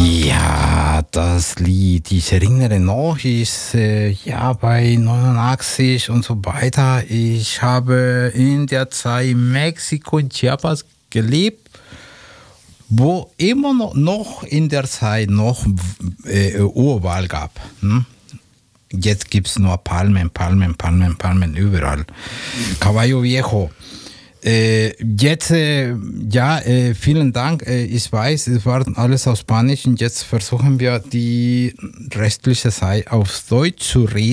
Ja, das Lied, ich erinnere noch, ist bei 89 und so weiter. Ich habe in der Zeit in Mexiko, in Chiapas gelebt, wo immer noch in der Zeit noch Urwald gab. Jetzt gibt es nur Palmen überall. Caballo Viejo. Vielen Dank. Ich weiß, es war alles auf Spanisch und jetzt versuchen wir die restliche Zeit auf Deutsch zu reden.